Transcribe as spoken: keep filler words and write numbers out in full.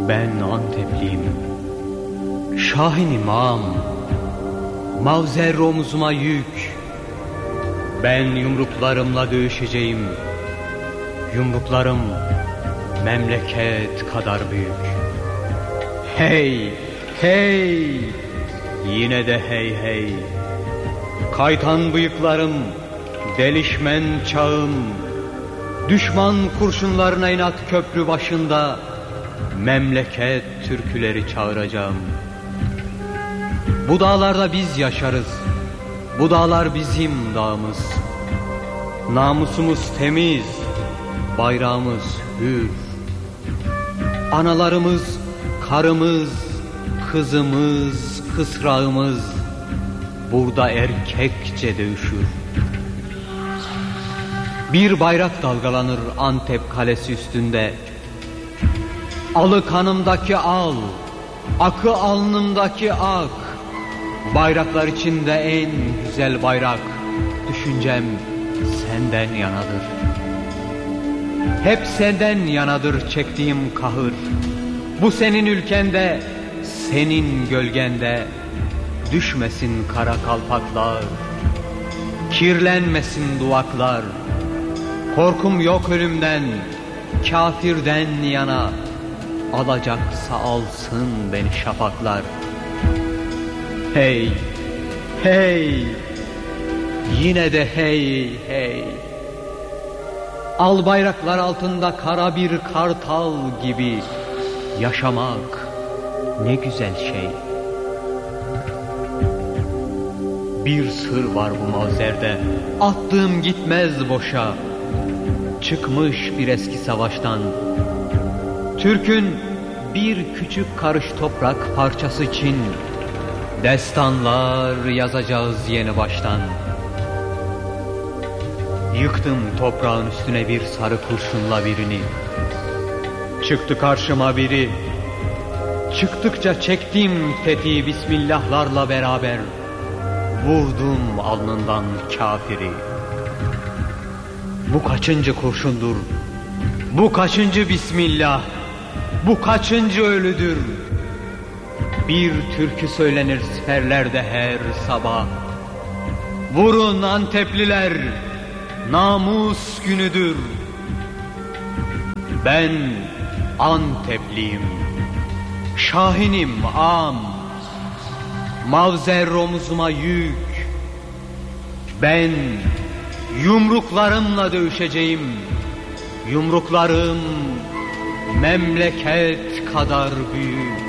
Ben Antepliyim, Şahin ağam, mavzer omzuma yük. Ben yumruklarımla dövüşeceğim. Yumruklarım memleket kadar büyük. Hey, hey, yine de hey hey. Kaytan bıyıklarım, delişmen çağım. Düşman kurşunlarına inat köprü başında memleket türküleri çağıracağım. Bu dağlarda biz yaşarız, bu dağlar bizim dağımız. Namusumuz temiz, bayrağımız hür. Analarımız, karımız, kızımız, kısrağımız burada erkekçe dövüşür. Bir bayrak dalgalanır Antep kalesi üstünde. Alı kanımdaki al, akı alnımdaki ak. Bayraklar içinde en güzel bayrak, düşüncem senden yanadır. Hep senden yanadır çektiğim kahır. Bu senin ülkende, senin gölgende düşmesin kara kalpaklar, kirlenmesin duvaklar. Korkum yok ölümden, kafirden yana, alacaksa alsın beni şafaklar. Hey, hey, yine de hey, hey. Al bayraklar altında kara bir kartal gibi yaşamak ne güzel şey. Bir sır var bu mavzerde, attığım gitmez boşa. Çıkmış bir eski savaştan, Türk'ün bir küçük karış toprak parçası için destanlar yazacağız yeni baştan. Yıktım toprağın üstüne bir sarı kurşunla birini. Çıktı karşıma biri. Çıktıkça çektim tetiği bismillahlarla beraber. Vurdum alnından kafiri. Bu kaçıncı kurşundur? Bu kaçıncı bismillah? Bu kaçıncı ölüdür? Bir türkü söylenir siperlerde her sabah. Vurun Antepliler, namus günüdür. Ben Antepliyim, Şahinim ağam, mavzer omuzuma yük. Ben yumruklarımla dövüşeceğim. Yumruklarım memleket kadar büyük.